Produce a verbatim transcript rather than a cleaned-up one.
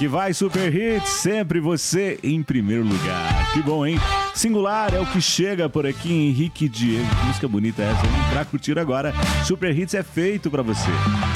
que vai, Super Hits, sempre você em primeiro lugar. Que bom, hein? Singular é o que chega por aqui, Henrique Diego. Que música bonita essa, hein? Pra curtir agora, Super Hits é feito pra você.